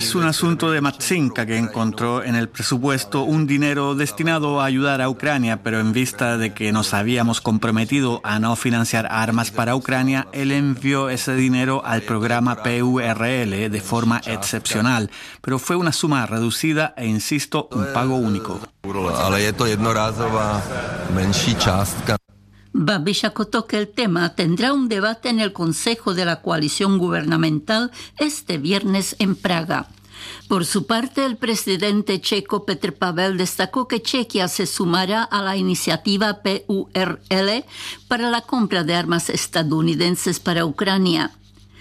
Es un asunto de Matsinka, que encontró en el presupuesto un dinero destinado a ayudar a Ucrania, pero en vista de que nos habíamos comprometido a no financiar armas para Ucrania, él envió ese dinero al programa PURL de forma excepcional, pero fue una suma reducida e, insisto, un pago único. Ale je to jednorázová menší částka. Babiš acotó que el tema tendrá un debate en el Consejo de la Coalición Gubernamental este viernes en Praga. Por su parte, el presidente checo Petr Pavel destacó que Chequia se sumará a la iniciativa PURL para la compra de armas estadounidenses para Ucrania.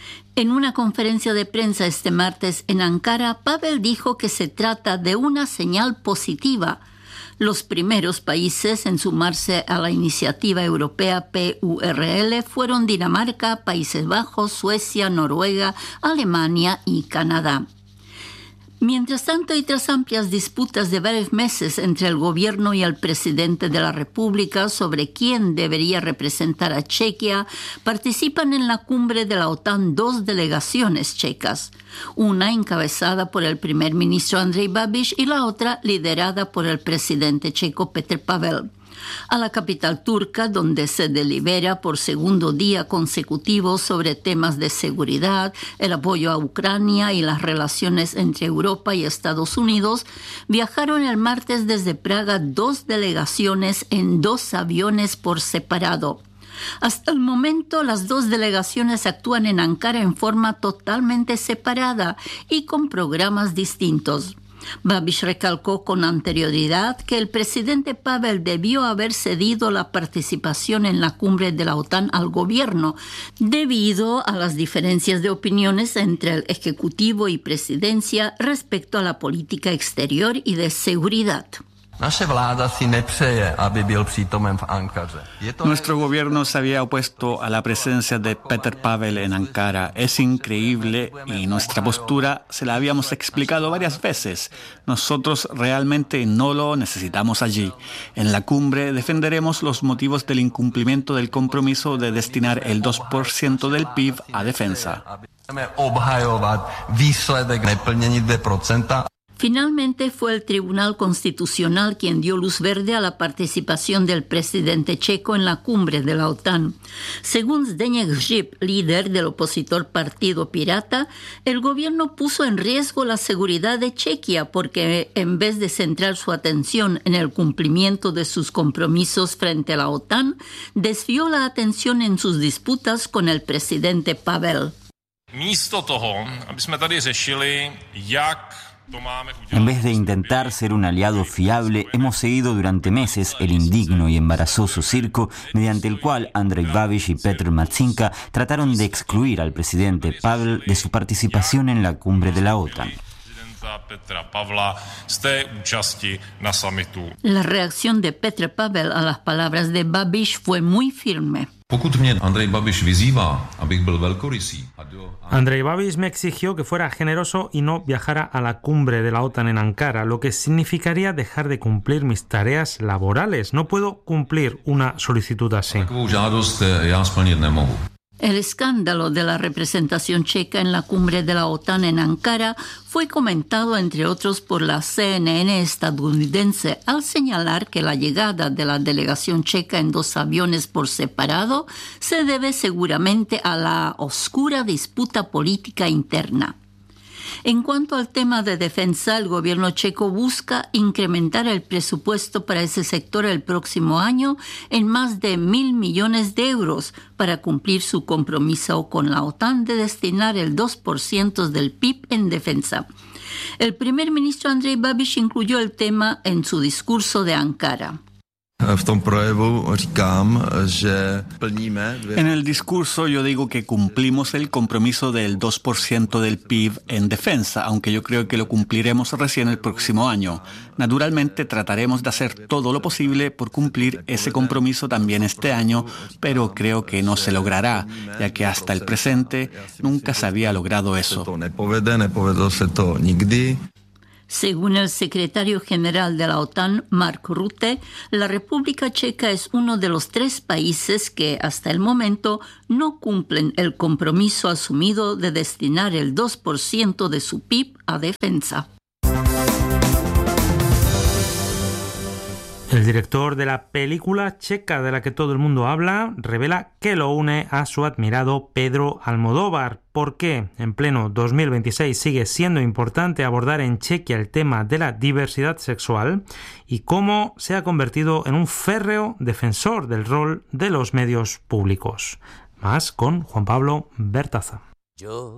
En una conferencia de prensa este martes en Ankara, Pavel dijo que se trata de una señal positiva. Los primeros países en sumarse a la iniciativa europea PURL fueron Dinamarca, Países Bajos, Suecia, Noruega, Alemania y Canadá. Mientras tanto, y tras amplias disputas de varios meses entre el gobierno y el presidente de la República sobre quién debería representar a Chequia, participan en la cumbre de la OTAN 2 delegaciones checas, una encabezada por el primer ministro Andrej Babiš y la otra liderada por el presidente checo Petr Pavel. A la capital turca, donde se delibera por segundo día consecutivo sobre temas de seguridad, el apoyo a Ucrania y las relaciones entre Europa y Estados Unidos, viajaron el martes desde Praga 2 delegaciones en 2 aviones por separado. Hasta el momento, las 2 delegaciones actúan en Ankara en forma totalmente separada y con programas distintos. Babiš recalcó con anterioridad que el presidente Pavel debió haber cedido la participación en la cumbre de la OTAN al gobierno, debido a las diferencias de opiniones entre el Ejecutivo y Presidencia respecto a la política exterior y de seguridad. Nuestro gobierno se había opuesto a la presencia de Petr Pavel en Ankara. Es increíble y nuestra postura se la habíamos explicado varias veces. Nosotros realmente no lo necesitamos allí. En la cumbre defenderemos los motivos del incumplimiento del compromiso de destinar el 2% del PIB a defensa. Finalmente fue el Tribunal Constitucional quien dio luz verde a la participación del presidente checo en la cumbre de la OTAN. Según Zdeněk Hřib, líder del opositor Partido Pirata, el gobierno puso en riesgo la seguridad de Chequia porque, en vez de centrar su atención en el cumplimiento de sus compromisos frente a la OTAN, desvió la atención en sus disputas con el presidente Pavel. Místo toho, aby jsme tady řešili, jak En vez de intentar ser un aliado fiable, hemos seguido durante meses el indigno y embarazoso circo mediante el cual Andrej Babiš y Petr Matsinka trataron de excluir al presidente Pavel de su participación en la cumbre de la OTAN. La reacción de Petr Pavel a las palabras de Babiš fue muy firme. Andrej Babiš me exigió que fuera generoso y no viajara a la cumbre de la OTAN en Ankara, lo que significaría dejar de cumplir mis tareas laborales. No puedo cumplir una solicitud así. El escándalo de la representación checa en la cumbre de la OTAN en Ankara fue comentado, entre otros, por la CNN estadounidense al señalar que la llegada de la delegación checa en 2 aviones por separado se debe seguramente a la oscura disputa política interna. En cuanto al tema de defensa, el gobierno checo busca incrementar el presupuesto para ese sector el próximo año en más de 1.000 millones de euros para cumplir su compromiso con la OTAN de destinar el 2% del PIB en defensa. El primer ministro Andrej Babiš incluyó el tema en su discurso de Ankara. En el discurso yo digo que cumplimos el compromiso del 2% del PIB en defensa, aunque yo creo que lo cumpliremos recién el próximo año. Naturalmente trataremos de hacer todo lo posible por cumplir ese compromiso también este año, pero creo que no se logrará, ya que hasta el presente nunca se había logrado eso. Según el secretario general de la OTAN, Mark Rutte, la República Checa es uno de los 3 países que, hasta el momento, no cumplen el compromiso asumido de destinar el 2% de su PIB a defensa. El director de la película checa de la que todo el mundo habla revela que lo une a su admirado Pedro Almodóvar. ¿Por qué en pleno 2026 sigue siendo importante abordar en Chequia el tema de la diversidad sexual? Y cómo se ha convertido en un férreo defensor del rol de los medios públicos. Más con Juan Pablo Bertaza.